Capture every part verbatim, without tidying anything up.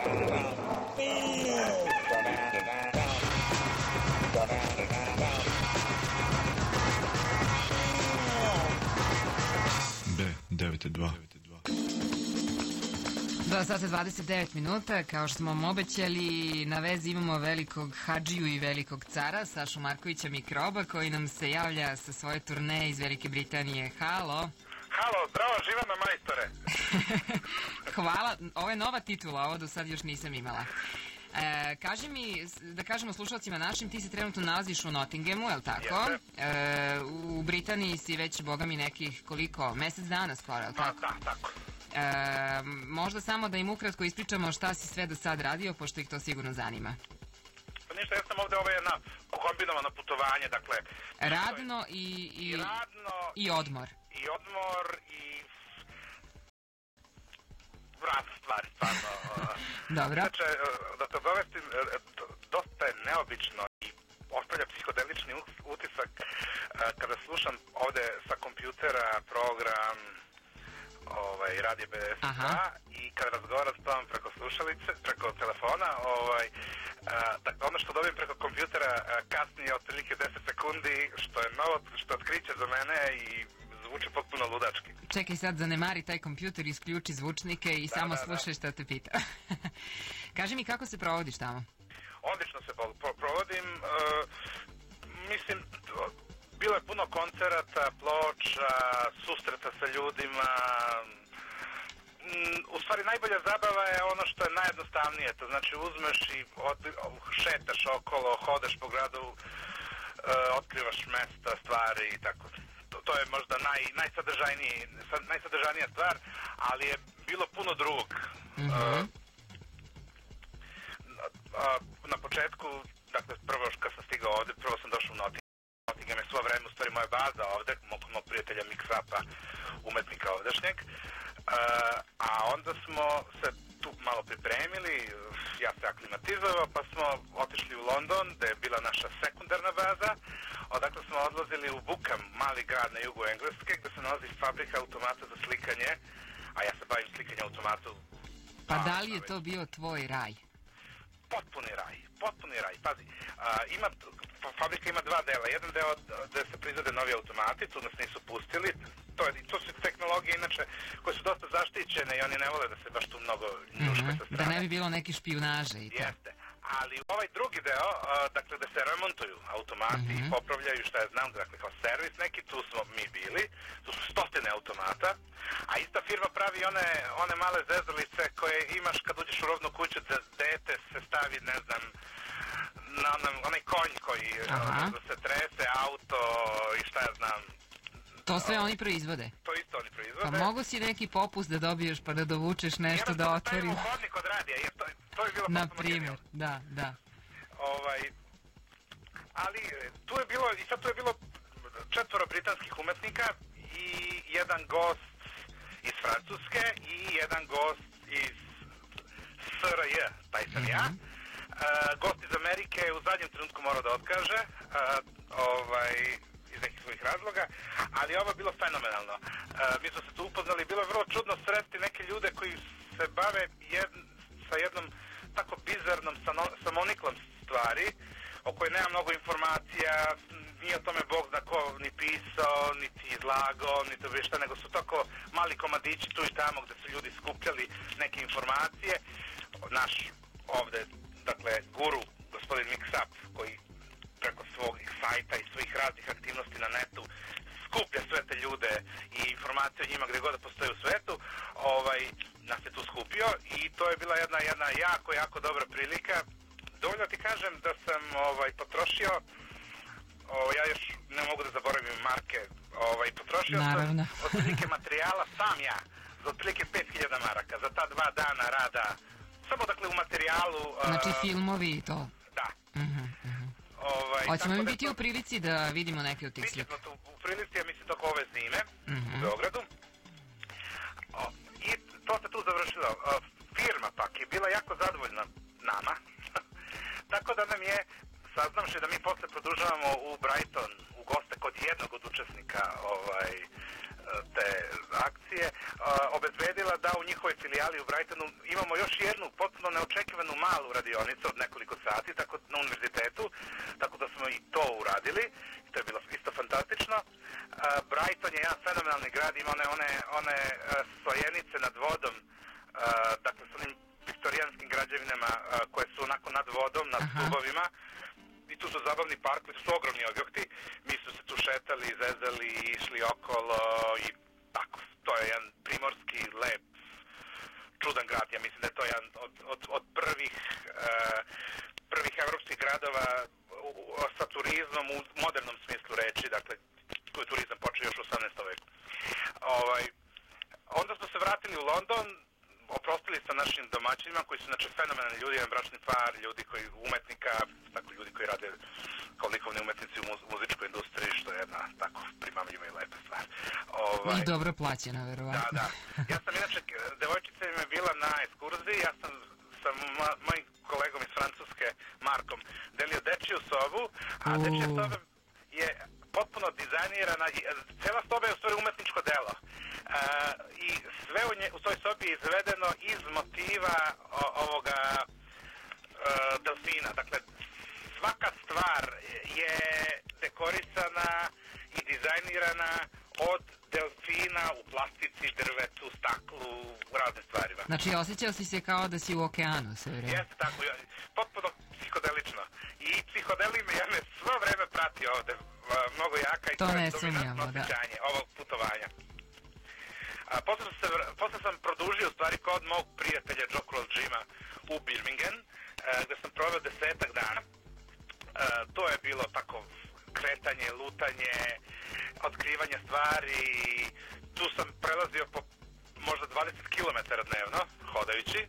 devet dva. dva sata dvadeset devet minuta, kao što smo vam obećali, na vezi imamo velikog hadžiju i velikog cara, Sašu Markovića Mikroba, koji nam se javlja sa svoje turneje iz Velike Britanije. Halo. Halo, zdravo, živano majstore. Hvala, ovo je nova titula, ovo do sad još nisam imala. E, kaži mi, da kažemo slušalcima našim, ti se trenutno nalaziš u Nottinghamu, je li tako? E, u Britaniji si već, boga mi, nekih koliko, mesec dana skoro, je li tako? Da, da, tako. E, možda samo da im ukratko ispričamo šta si sve do sad radio, pošto ih to sigurno zanima. Pa ništa, ja sam ovde ovo jedna kombinovano putovanje, dakle... Radno i... I, i radno... I odmor. I odmor i... razne stvari, stvarno. Dobro. Znači, da te dovestim, dosta je neobično i ostavlja psihodelični utisak kada slušam ovde sa kompjutera program ovaj, Radio B S dva i kada razgovaram s tom preko slušalice, preko telefona, ovaj, dakle, ono što dobijem preko kompjutera kasnije otprilike deset sekundi, što je novo, što otkriće za mene i zvuči potpuno ludački. Čekaj sad, zanemari taj kompjuter, isključi zvučnike i da, samo da, slušaj da. Šta te pita. Kaži mi, kako se provodiš tamo? Odlično se provodim. Uh, mislim, bilo je puno koncerata, ploča, susreta sa ljudima. Mm, u stvari, najbolja zabava je ono što je najjednostavnije. To znači, uzmeš i od, šetaš okolo, hodaš po gradu, uh, otkrivaš mesta, stvari i tako. To, to je možda naj, najsadržajniji, najsadržajnija stvar, ali je bilo puno drugog. Mm-hmm. Uh, na početku, dakle, prvo kad sam stigao ovde, prvo sam došao u Nottingham. Nottingham je svo vreme, u stvari, moja baza ovde, mog, mog prijatelja Mix-Upa, umetnika ovdašnjeg. Uh, a onda smo se tu malo pripremili, ja se aklimatizovao, pa smo otišli u London, gde je bila naša sekundarna baza. Odakle smo odlazili u Bukam, mali grad na jugu Engleske, gde se nalazi fabrika automata za slikanje, a ja se bavim slikanje automatu. Pa da li je to bio tvoj raj? Potpuni raj, potpuni raj. Pazi, a, ima, fabrika ima dva dela. Jedan deo gde se proizvode novi automati, tu nas nisu pustili. To, je, to su tehnologije, inače, koje su dosta zaštićene i oni ne vole da se baš tu mnogo njuška sa strane. Da ne bi bilo neke špijunaže i to. Jeste. Ali ovaj drugi deo, a, dakle, da se remontuju automati i popravljaju, šta ja znam, dakle, kao servis neki, tu smo mi bili, tu su stotine automata, a ista firma pravi one, one male zezalice koje imaš kad uđeš u rodnu kuću, da dete se stavi, ne znam, na onaj, onaj konj koji da se trese, auto i šta ja znam. To sve oni proizvode? To isto oni proizvode. Pa mogu si neki popust da dobiješ pa da dovučeš nešto da otvoriš? Jednostavno stavimo hodnik od radija, jer to, to je bilo na primjer, da, da. Ovaj, ali tu je bilo, i sad tu je bilo četvoro britanskih umetnika i jedan gost iz Francuske i jedan gost iz S R J, taj sam ja. Uh, gost iz Amerike u zadnjem trenutku morao da otkaže, uh, ovaj, iz nekih svojih razloga, ali ovo je bilo fenomenalno. Uh, mi smo se tu upoznali, bilo je vrlo čudno sresti neke ljude koji se bave jed, sa jednom tako bizarnom samoniklom stvari, o kojoj nema mnogo informacija, nije o tome Bog zna ko ni pisao, niti izlagao, niti to šta, nego su tako mali komadići tu i tamo gde su ljudi skupljali neke informacije. Naš ovde, dakle, guru, gospodin Mix-Up, koji preko svog sajta i svojih raznih aktivnosti na netu skuplja sve te ljude i informacije o njima gde god da postoje u svetu, ovaj, nas je tu skupio i to je bila jedna, jedna jako, jako dobra prilika. Dovoljno ti kažem da sam ovaj, potrošio, ovaj, ja još ne mogu da zaboravim marke, ovaj, potrošio Naravno. sam otprilike materijala sam ja, za otprilike pet hiljada maraka, za ta dva dana rada, samo dakle u materijalu. Znači uh, filmovi i to? Da. Uh-huh, uh-huh. Ovaj, Hoćemo mi da biti to... u prilici da vidimo neke od tih slika? Biti smo tu u prilici, ja mislim, toko ove zime uh-huh. u Beogradu. O, I to se tu završilo. O, firma pak je bila jako zadovoljna nama. Tako da nam je, saznamši da mi posle produžavamo u Brighton u goste kod jednog od učesnika ovaj, te akcije, obezbedila da u njihovoj filijali u Brightonu imamo još jednu potpuno neočekivanu malu radionicu od nekoliko sati tako, na univerzitetu, tako da smo i to uradili. To je bilo isto fantastično. Brighton je jedan fenomenalni grad, ima one, one, one slojenice nad vodom, dakle s onim viktorijanskim građevinama koje su onako nad vodom, nad stubovima. I tu su zabavni parkovi, tu su ogromni objekti. Mi su se tu šetali, zezali, išli okolo i tako. To je jedan primorski, lep, čudan grad. Ja mislim da je to jedan od, od, od prvih, uh, prvih evropskih gradova sa turizmom u modernom smislu reči. Dakle, tu je turizam počeo još u osamnaestom veku. Ovaj, onda smo se vratili u London, oprostili sa našim domaćinima koji su znači fenomenalni ljudi, jedan bračni par, ljudi koji umetnika, tako ljudi koji rade kao likovni umetnici u muz muzičkoj industriji, što je jedna tako primamljiva i lepa stvar. Ovaj, I dobro plaćena, verovatno. Da, da. Ja sam inače, devojčica mi je bila na ekskurziji, ja sam sa mojim kolegom iz Francuske, Markom, delio dečiju sobu, a uh. dečija soba je potpuno dizajnirana, cela soba je u stvari umetničko delo. Uh, i sve u, nje, u toj sobi je izvedeno iz motiva o, ovoga uh, delfina. Dakle, svaka stvar je dekorisana i dizajnirana od delfina u plastici, drvetu, staklu, u raznim stvarima. Znači, osjećao si se kao da si u okeanu sve vreme. Jeste tako, potpuno psihodelično. I psihodeli me, ja me svo vreme prati ovde, mnogo jaka i to ne dominantno osjećanje ovog putovanja. A, posle, se, posle sam produžio u stvari kod mog prijatelja Joe Cross Jima u Birmingham, e, gde sam proveo desetak dana. E, to je bilo tako kretanje, lutanje, otkrivanje stvari. Tu sam prelazio po možda dvadeset kilometara dnevno, hodajući. E,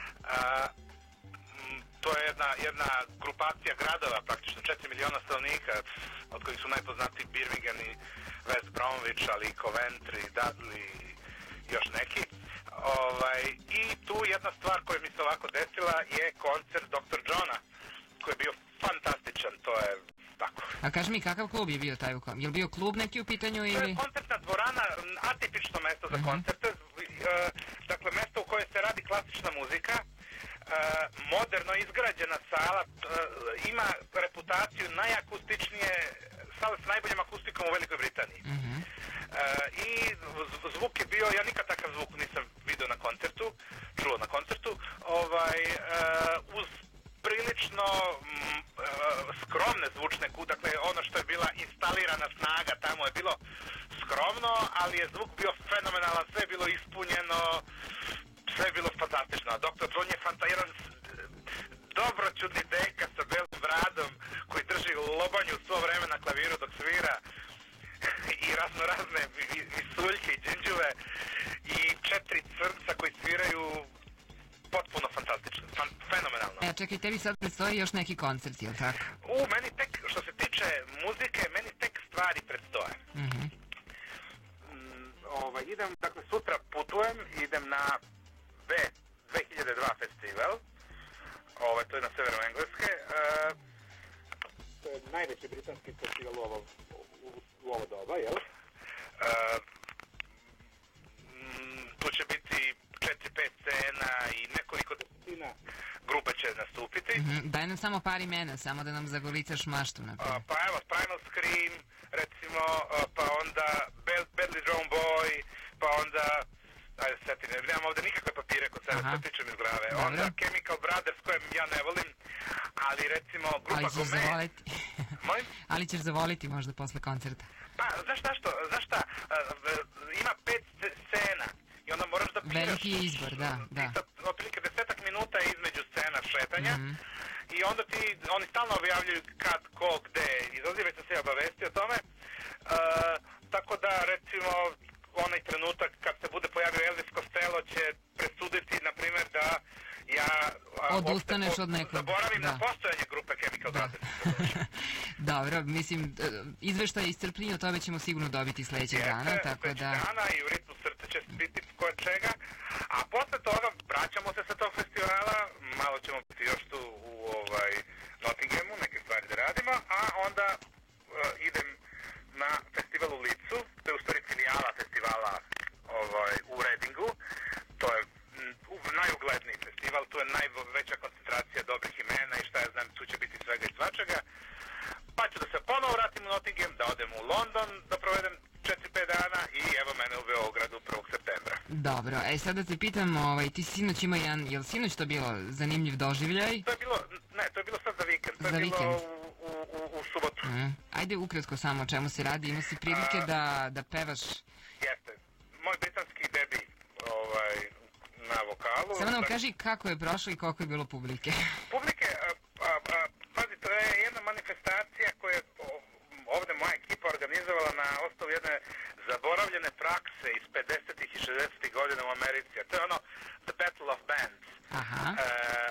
to je jedna, jedna grupacija gradova, praktično četiri miliona stanovnika, od kojih su najpoznatiji Birmingham i West Bromwich, ali i Coventry, Dudley, još neki. Ovaj, I tu jedna stvar koja mi se ovako desila je koncert doktor Johna, koji je bio fantastičan, to je tako. A kaži mi, kakav klub je bio taj u kom? Je li bio klub neki u pitanju ili? To je koncertna dvorana, atipično mesto za uh -huh. koncerte, dakle mesto u kojoj se radi klasična muzika, moderno izgrađena sala, ima reputaciju najakustičnije sale s najboljom akustikom u Velikoj Britaniji. Uh -huh. I zvuk je bio, ja nikad takav zvuk nisam vidio na koncertu, čuo na koncertu, ovaj, uz prilično m, skromne zvučne kuće, dakle ono što je bila instalirana snaga tamo je bilo skromno, ali je zvuk bio fenomenalan, sve je bilo ispunjeno, sve je bilo fantastično. doktor John je fantastičan, dobroćudni deka sa belim bradom koji drži lobanju svo vreme na klaviru dok svira i razno razne visuljke i džinđuve i četiri crnca koji sviraju potpuno fantastično, fenomenalno. E, čekaj, tebi sad predstoji još neki koncert, jel tako? U, meni tek, što se tiče muzike, meni tek stvari predstoje. Uh -huh. mm, ovaj, idem, dakle, sutra putujem, idem na B dve hiljade dva festival, ovaj, to je na severu Engleske. Uh, to je najveći britanski festival u ovo, u, u ovo doba, jel? Uh, mm, tu će biti četiri pet scena i nekoliko desetina grupe će nastupiti. Mm -hmm. Daj nam samo par imena, samo da nam zagolicaš maštu. Uh, pa evo, Primal Scream, recimo, uh, pa onda Badly Drawn Boy, pa onda, ajde setim, nemam ovde nikakve papire kod sebe, to tičem iz glave. Dobro. Onda Chemical Brothers, kojem ja ne volim, ali recimo grupa ali ćeš Gome... zavoliti. Mojim? Ali ćeš zavoliti možda posle koncerta. Pa, znaš šta što, znaš šta, uh, ima pet scena. I onda moraš da piraš. Veliki izbor, da, da. Otprilike desetak minuta između scena šetanja. Mm -hmm. I onda ti, oni stalno objavljuju kad, ko, gde. Izlazi, već sam se obavestio o tome. Uh, tako da, recimo, onaj trenutak kad se bude pojavio Elvis Costello će presuditi, na primjer, da ja... Odustaneš od nekog. Zaboravim da. na postojanje grupe Chemical Brothers. Dobro, mislim, izveštaj iscrpljenja, o tome ćemo sigurno dobiti sledećeg Jeste, dana, tako da... dana i u ritmu srca će biti koje čega, a posle toga vraćamo se sa tog festivala, malo ćemo biti još tu u ovaj, Nottinghamu, neke stvari da radimo, a onda uh, idem na festival u Licu, to je u stvari filijala festivala festival, tu je najveća koncentracija dobrih imena i šta ja znam, tu će biti svega i svačega. Pa ću da se ponovo vratim u Nottingham, da odem u London, da provedem četiri pet dana i evo mene u Beogradu prvog septembra. Dobro, e sad da te pitam, ovaj, ti si sinoć imao jedan, je li sinoć to bilo zanimljiv doživljaj? To je bilo, ne, to je bilo sad za vikend, to Za je vikend. bilo u, u, u, u subotu. Mm. Ajde ukratko samo o čemu se radi, imao si prilike A- da, da pevaš. Jeste. Moj britanski debi ovaj, na vokalu. Samo nam Dakle, kaži kako je prošlo i koliko je bilo publike. publike, a, a, a, pazi, to je jedna manifestacija koju je o- ovde moja ekipa organizovala na osnovu jedne zaboravljene prakse iz pedesetih i šezdesetih godina u Americi. A to je ono The Battle of Bands. Aha. E,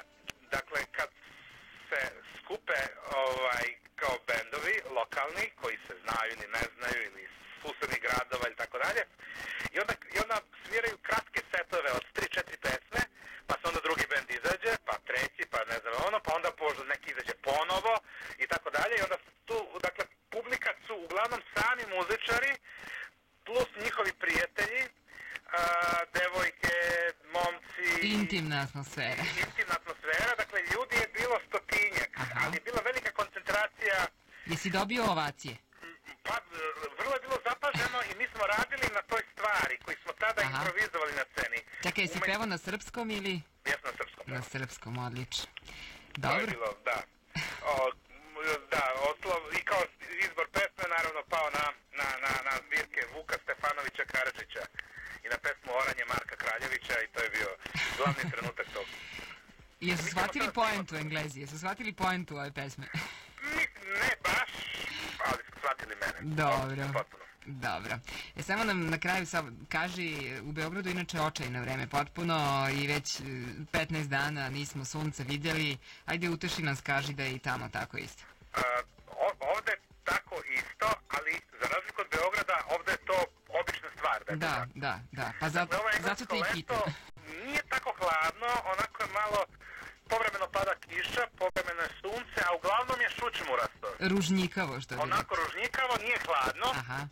dakle, kad se skupe ovaj, kao bendovi lokalni, koji se znaju ili ne znaju, ili iz susednih gradova ili tako dalje, i onda, i onda sviraju kratke setove od tri četiri pesme, pa se onda drugi bend izađe, pa treći, pa ne znam ono, pa onda požu neki izađe ponovo i tako dalje, i onda tu, dakle, publika su uglavnom sami muzičari, plus njihovi prijatelji, a, devojke, momci... Intimna atmosfera. Intimna atmosfera, dakle, ljudi je bilo stotinjak, Aha. ali je bila velika koncentracija. Jesi dobio ovacije? Pa, vrlo je bilo zapaženo i mi smo radili na toj stvari koji smo tada Aha. improvizovali na sceni. Čekaj, jesi Ume- pevao na srpskom ili? Jesam na srpskom. Na srpskom, odlično. To je Dobro. bilo, da. O, m, da, oslov, i kao izbor pesme, naravno, pao na, na, na, na zbirke Vuka Stefanovića Karadžića i na pesmu Oranje Marka Kraljevića, i to je bio glavni trenutak tog. Jesu Mi ćemo shvatili sad- poentu Englezi? Jesu shvatili poentu ove pesme? Mi, ne baš, ali su shvatili mene. Dobro. Potpuno. Dobro. E, samo nam na kraju sam kaži, u Beogradu inače očajno vreme potpuno i već e, petnaest dana nismo sunce vidjeli. Ajde uteši nas, kaži da je i tamo tako isto. Uh, o- ovde je tako isto, ali za razliku od Beograda, ovde je to obična stvar. Da, je to Da, tako. da, da. Pa zato, Dakle, ovo zato te i englesko pitam. leto nije tako hladno, onako je malo, povremeno pada kiša, povremeno je sunce, a uglavnom je šučmurasto. Ružnjikavo što bi Onako ružnjikavo, nije hladno, Aha.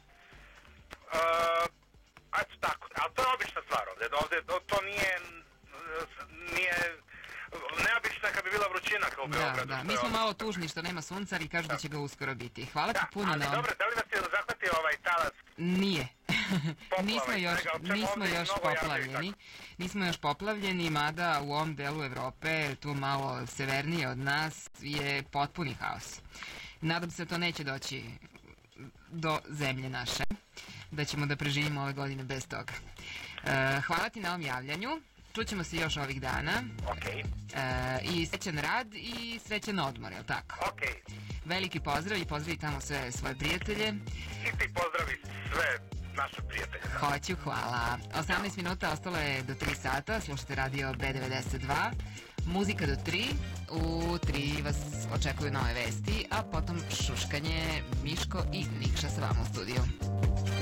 uh, a eto tako, ali to je obična stvar ovde, ovde to, to nije, nije, neobično je kad bi bila vrućina kao u Da, Beogradu. da. što Mi je smo ovde. malo tužni što nema sunca, ali kažu da će ga uskoro biti. Hvala ti Da, puno ali na... dobro, da li vas je zahvatio ovaj talas? Nije. Poplava nismo i još, svega, o čemu nismo ovdje još mnogo javljaju i poplavljeni. Nismo još poplavljeni, mada u ovom delu Evrope, tu malo severnije od nas, je potpuni haos. Nadam se da to neće doći do zemlje naše, da ćemo da preživimo ove godine bez toga. E, hvala ti na ovom javljanju. Čućemo se još ovih dana. Okej, E, I srećan rad i srećan odmor, je li tako? okej. Veliki pozdrav i pozdravi tamo sve svoje prijatelje. I ti pozdravi sve naše prijatelje. Hoću, hvala. osamnaest minuta, ostalo je do tri sata, slušate radio B devedeset dva. Muzika do tri, u tri vas očekuju nove vesti, a potom šuškanje Miško i Nikša sa vama u studiju.